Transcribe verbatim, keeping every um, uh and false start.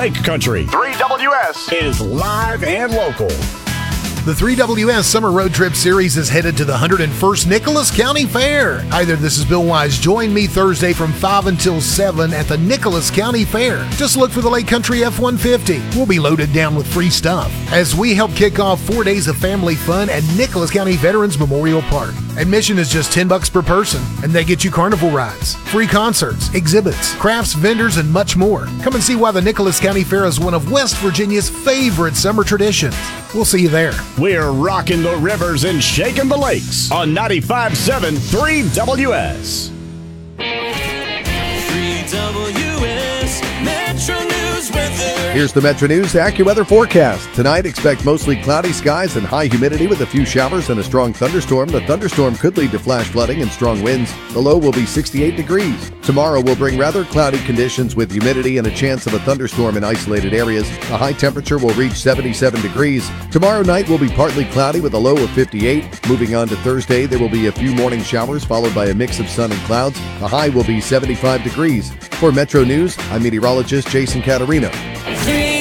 Lake Country. three W S is live and local. The three W S Summer Road Trip Series is headed to the one hundred first Nicholas County Fair. Hi there, this is Bill Wise. Join me Thursday from five until seven at the Nicholas County Fair. Just look for the Lake Country F one fifty. We'll be loaded down with free stuff as we help kick off four days of family fun at Nicholas County Veterans Memorial Park. Admission is just ten bucks per person, and they get you carnival rides, free concerts, exhibits, crafts, vendors, and much more. Come and see why the Nicholas County Fair is one of West Virginia's favorite summer traditions. We'll see you there. We're rocking the rivers and shaking the lakes on ninety-five point seven three W S. three W S Metro News weather. Here's the Metro News AccuWeather forecast. Tonight, expect mostly cloudy skies and high humidity with a few showers and a strong thunderstorm. The thunderstorm could lead to flash flooding and strong winds. The low will be sixty-eight degrees. Tomorrow will bring rather cloudy conditions with humidity and a chance of a thunderstorm in isolated areas. The high temperature will reach seventy-seven degrees. Tomorrow night will be partly cloudy with a low of fifty-eight. Moving on to Thursday, there will be a few morning showers followed by a mix of sun and clouds. The high will be seventy-five degrees. For Metro News, I'm meteorologist Jason Catarino. three